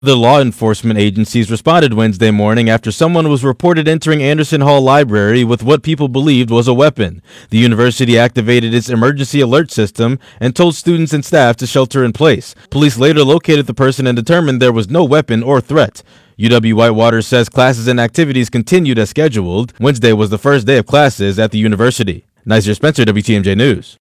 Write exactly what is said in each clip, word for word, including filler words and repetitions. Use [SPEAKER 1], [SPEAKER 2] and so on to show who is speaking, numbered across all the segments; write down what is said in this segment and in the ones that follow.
[SPEAKER 1] The law enforcement agencies responded Wednesday morning after someone was reported entering Anderson Hall Library with what people believed was a weapon. The university activated its emergency alert system and told students and staff to shelter in place. Police later located the person and determined there was no weapon or threat. U W-Whitewater says classes and activities continued as scheduled. Wednesday was the first day of classes at the university. Nizer Spencer, W T M J News.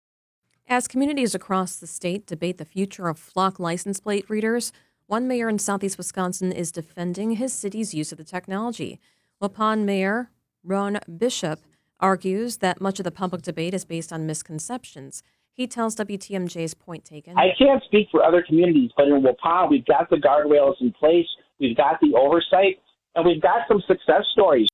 [SPEAKER 2] As communities across the state debate the future of flock license plate readers, one mayor in southeast Wisconsin is defending his city's use of the technology. Waupun Mayor Ron Bishop argues that much of the public debate is based on misconceptions. He tells W T M J's Point Taken.
[SPEAKER 3] I can't speak for other communities, but in Waupun, we've got the guardrails in place, we've got the oversight, and we've got some success stories.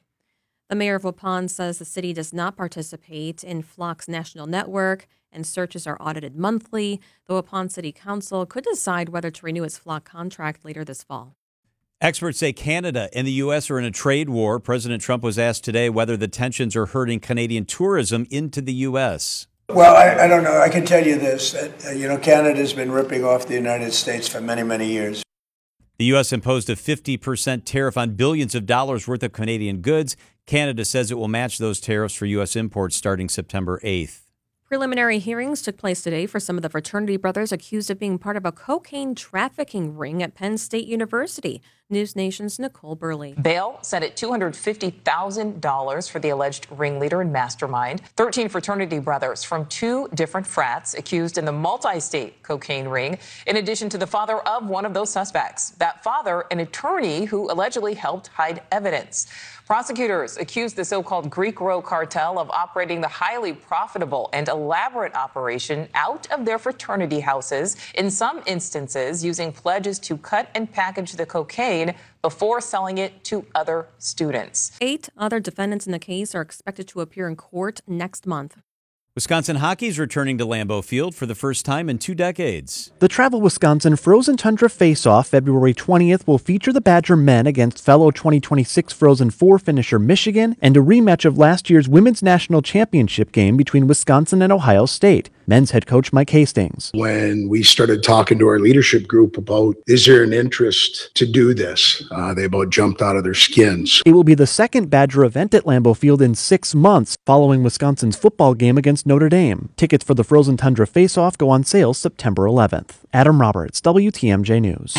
[SPEAKER 2] The mayor of Waupun says the city does not participate in Flock's national network, and searches are audited monthly. The Waupun City Council could decide whether to renew its Flock contract later this fall.
[SPEAKER 4] Experts say Canada and the U S are in a trade war. President Trump was asked today whether the tensions are hurting Canadian tourism into the U S.
[SPEAKER 5] Well, I, I don't know. I can tell you this, that, uh, you know, Canada's been ripping off the United States for many, many years.
[SPEAKER 4] The U S imposed a fifty percent tariff on billions of dollars worth of Canadian goods. Canada says it will match those tariffs for U S imports starting September eighth.
[SPEAKER 2] Preliminary hearings took place today for some of the fraternity brothers accused of being part of a cocaine trafficking ring at Penn State University. News Nation's Nicole Burley.
[SPEAKER 6] Bail set at two hundred fifty thousand dollars for the alleged ringleader and mastermind. thirteen fraternity brothers from two different frats accused in the multi-state cocaine ring, in addition to the father of one of those suspects. That father, an attorney who allegedly helped hide evidence. Prosecutors accused the so-called Greek Row cartel of operating the highly profitable and elaborate operation out of their fraternity houses, in some instances using pledges to cut and package the cocaine before selling it to other students.
[SPEAKER 2] Eight other defendants in the case are expected to appear in court next month.
[SPEAKER 4] Wisconsin hockey is returning to Lambeau Field for the first time in two decades.
[SPEAKER 7] The Travel Wisconsin Frozen Tundra Face-Off February twentieth will feature the Badger men against fellow twenty twenty-six Frozen Four finisher Michigan and a rematch of last year's Women's National Championship game between Wisconsin and Ohio State. Men's head coach Mike Hastings.
[SPEAKER 8] When we started talking to our leadership group about, is there an interest to do this? Uh, they about jumped out of their skins.
[SPEAKER 7] It will be the second Badger event at Lambeau Field in six months, following Wisconsin's football game against Notre Dame. Tickets for the Frozen Tundra Face-Off go on sale September eleventh. Adam Roberts, W T M J News.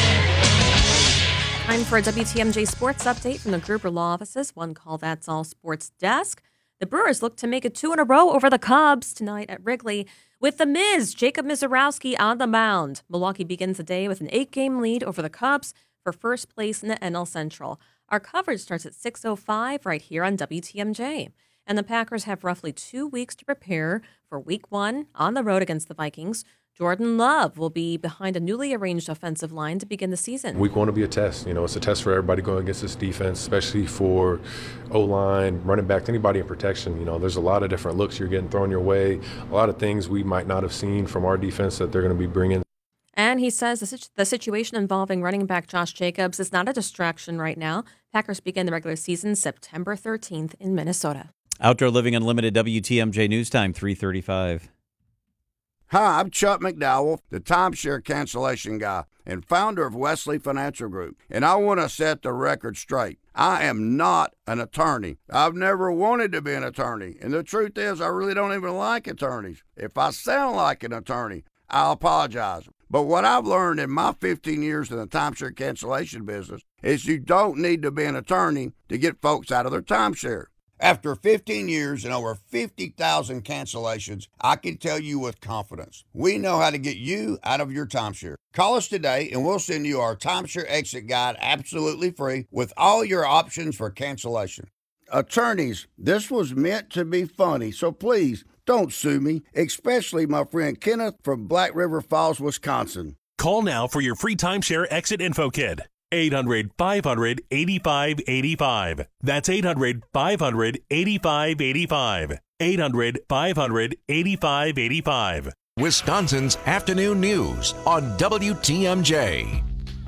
[SPEAKER 2] Time for a W T M J sports update from the Gruber Law Offices. One call, that's all sports desk. The Brewers look to make it two in a row over the Cubs tonight at Wrigley with the Miz, Jacob Misiorowski, on the mound. Milwaukee begins the day with an eight-game lead over the Cubs for first place in the N L Central. Our coverage starts at six oh five right here on W T M J. And the Packers have roughly two weeks to prepare for week one on the road against the Vikings. Jordan Love will be behind a newly arranged offensive line to begin the season.
[SPEAKER 9] Week one will be a test. You know, it's a test for everybody going against this defense, especially for O-line, running back, anybody in protection. You know, there's a lot of different looks you're getting thrown your way, a lot of things we might not have seen from our defense that they're going to be bringing.
[SPEAKER 2] And he says the, situ- the situation involving running back Josh Jacobs is not a distraction right now. Packers begin the regular season September thirteenth in Minnesota.
[SPEAKER 4] Outdoor Living Unlimited, W T M J News Time, three thirty-five.
[SPEAKER 10] Hi, I'm Chuck McDowell, the timeshare cancellation guy and founder of Wesley Financial Group, and I want to set the record straight. I am not an attorney. I've never wanted to be an attorney, and the truth is I really don't even like attorneys. If I sound like an attorney, I'll apologize. But what I've learned in my fifteen years in the timeshare cancellation business is you don't need to be an attorney to get folks out of their timeshare. After fifteen years and over fifty thousand cancellations, I can tell you with confidence, we know how to get you out of your timeshare. Call us today and we'll send you our timeshare exit guide absolutely free with all your options for cancellation. Attorneys, this was meant to be funny, so please don't sue me, especially my friend Kenneth from Black River Falls, Wisconsin.
[SPEAKER 11] Call now for your free timeshare exit info kit. eight hundred, five hundred, eighty-five eighty-five. That's eight hundred, five hundred, eighty-five eighty-five. eight hundred, five hundred, eighty-five eighty-five.
[SPEAKER 12] Wisconsin's afternoon news on W T M J.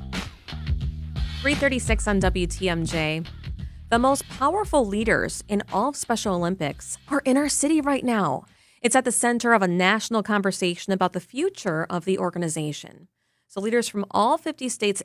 [SPEAKER 2] three thirty-six on W T M J. The most powerful leaders in all of Special Olympics are in our city right now. It's at the center of a national conversation about the future of the organization. So leaders from all fifty states